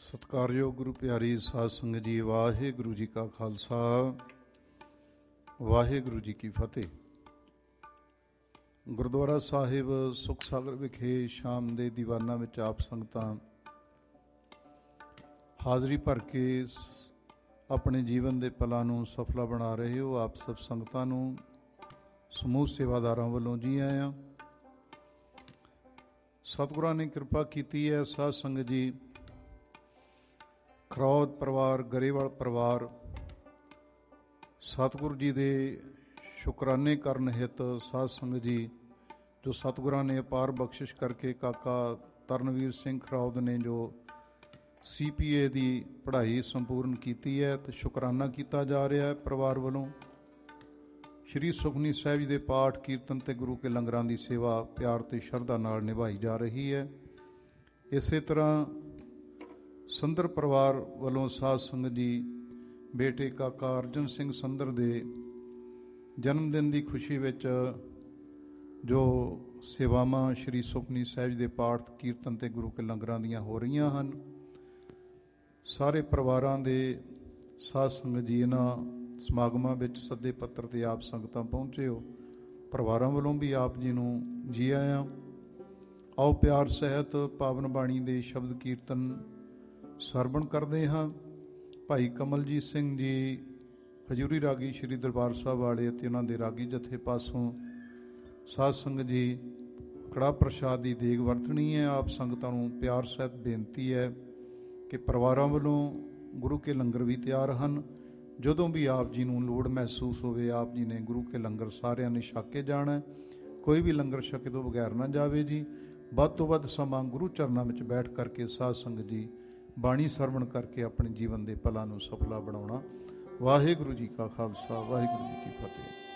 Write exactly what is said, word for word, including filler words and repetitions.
ਸਤਿਕਾਰਯੋਗ ਗੁਰੂ ਪਿਆਰੀ ਸਾਧ ਸੰਗਤ ਜੀ, ਵਾਹਿਗੁਰੂ ਜੀ ਕਾ ਖਾਲਸਾ, ਵਾਹਿਗੁਰੂ ਜੀ ਕੀ ਫਤਿਹ। ਗੁਰਦੁਆਰਾ ਸਾਹਿਬ ਸੁਖ ਸਾਗਰ ਵਿਖੇ ਸ਼ਾਮ ਦੇ ਦੀਵਾਨਾਂ ਵਿੱਚ ਆਪ ਸੰਗਤਾਂ ਹਾਜ਼ਰੀ ਭਰ ਕੇ ਆਪਣੇ ਜੀਵਨ ਦੇ ਪਲਾਂ ਨੂੰ ਸਫਲਾ ਬਣਾ ਰਹੇ ਹੋ। ਆਪ ਸਭ ਸੰਗਤਾਂ ਨੂੰ ਸਮੂਹ ਸੇਵਾਦਾਰਾਂ ਵੱਲੋਂ ਜੀ ਆਇਆਂ। ਸਤਿਗੁਰਾਂ ਨੇ ਕਿਰਪਾ ਕੀਤੀ ਹੈ। ਸਾਧ ਸੰਗਤ ਜੀ, ਖਰੌਦ ਪਰਿਵਾਰ, ਗਰੇਵਾਲ ਪਰਿਵਾਰ ਸਤਿਗੁਰੂ ਜੀ ਦੇ ਸ਼ੁਕਰਾਨੇ ਕਰਨ ਹਿੱਤ ਸਾਧ ਸੰਗਤ ਜੀ, ਜੋ ਸਤਿਗੁਰਾਂ ਨੇ ਅਪਾਰ ਬਖਸ਼ਿਸ਼ ਕਰਕੇ ਕਾਕਾ ਤਰਨਵੀਰ ਸਿੰਘ ਖਰੌਦ ਨੇ ਜੋ ਸੀ ਪੀ ਏ ਦੀ ਪੜ੍ਹਾਈ ਸੰਪੂਰਨ ਕੀਤੀ ਹੈ ਅਤੇ ਸ਼ੁਕਰਾਨਾ ਕੀਤਾ ਜਾ ਰਿਹਾ ਹੈ ਪਰਿਵਾਰ ਵੱਲੋਂ। ਸ਼੍ਰੀ ਸੁਖਮਨੀ ਸਾਹਿਬ ਜੀ ਦੇ ਪਾਠ ਕੀਰਤਨ ਅਤੇ ਗੁਰੂ ਕੇ ਲੰਗਰਾਂ ਦੀ ਸੇਵਾ ਪਿਆਰ ਅਤੇ ਸ਼ਰਧਾ ਨਾਲ ਨਿਭਾਈ ਜਾ ਰਹੀ ਹੈ। ਇਸੇ ਤਰ੍ਹਾਂ ਸੰਦਰ ਪਰਿਵਾਰ ਵੱਲੋਂ ਸਾਧ ਸੰਗਤ ਜੀ, ਬੇਟੇ ਕਾਕਾ ਅਰਜਨ ਸਿੰਘ ਸੰਦਰ ਦੇ ਜਨਮ ਦਿਨ ਦੀ ਖੁਸ਼ੀ ਵਿੱਚ ਜੋ ਸੇਵਾਵਾਂ ਸ਼੍ਰੀ ਸੁਖਮਨੀ ਸਾਹਿਬ ਜੀ ਦੇ ਪਾਠ ਕੀਰਤਨ ਅਤੇ ਗੁਰੂ ਕੇ ਲੰਗਰਾਂ ਦੀਆਂ ਹੋ ਰਹੀਆਂ ਹਨ, ਸਾਰੇ ਪਰਿਵਾਰਾਂ ਦੇ ਸਾਧ ਸੰਗਤ ਜੀ ਇਹਨਾਂ ਸਮਾਗਮਾਂ ਵਿੱਚ ਸੱਦੇ ਪੱਤਰ 'ਤੇ ਆਪ ਸੰਗਤਾਂ ਪਹੁੰਚੇ ਹੋ। ਪਰਿਵਾਰਾਂ ਵੱਲੋਂ ਵੀ ਆਪ ਜੀ ਨੂੰ ਜੀ ਆਇਆਂ। ਆਓ ਪਿਆਰ ਸਹਿਤ ਪਾਵਨ ਬਾਣੀ ਦੇ ਸ਼ਬਦ ਕੀਰਤਨ ਸਰਵਣ ਕਰਦੇ ਹਾਂ। ਭਾਈ ਕਮਲਜੀਤ ਸਿੰਘ ਜੀ ਹਜ਼ੂਰੀ ਰਾਗੀ ਸ਼੍ਰੀ ਦਰਬਾਰ ਸਾਹਿਬ ਵਾਲੇ ਅਤੇ ਉਹਨਾਂ ਦੇ ਰਾਗੀ ਜਥੇ ਪਾਸੋਂ ਸਾਧ ਸੰਗਤ ਜੀ ਕੜਾਹ ਪ੍ਰਸ਼ਾਦ ਦੀ ਦੇਗ ਵਰਤਣੀ ਹੈ। ਆਪ ਸੰਗਤਾਂ ਨੂੰ ਪਿਆਰ ਸਹਿਤ ਬੇਨਤੀ ਹੈ ਕਿ ਪਰਿਵਾਰਾਂ ਵੱਲੋਂ ਗੁਰੂ ਕੇ ਲੰਗਰ ਵੀ ਤਿਆਰ ਹਨ। ਜਦੋਂ ਵੀ ਆਪ ਜੀ ਨੂੰ ਲੋੜ ਮਹਿਸੂਸ ਹੋਵੇ, ਆਪ ਜੀ ਨੇ ਗੁਰੂ ਕੇ ਲੰਗਰ ਸਾਰਿਆਂ ਨੇ ਛਕ ਕੇ ਜਾਣਾ। ਕੋਈ ਵੀ ਲੰਗਰ ਛਕੇ ਤੋਂ ਬਗੈਰ ਨਾ ਜਾਵੇ ਜੀ। ਵੱਧ ਤੋਂ ਵੱਧ ਸਮਾਂ ਗੁਰੂ ਚਰਨਾਂ ਵਿੱਚ ਬੈਠ ਕਰਕੇ ਸਾਧ ਸੰਗਤ ਜੀ ਬਾਣੀ ਸਰਵਣ ਕਰਕੇ ਆਪਣੇ ਜੀਵਨ ਦੇ ਪਲਾਂ ਨੂੰ ਸਫਲਾ ਬਣਾਉਣਾ। ਵਾਹਿਗੁਰੂ ਜੀ ਕਾ ਖਾਲਸਾ, ਵਾਹਿਗੁਰੂ ਜੀ ਕੀ ਫਤਿਹ।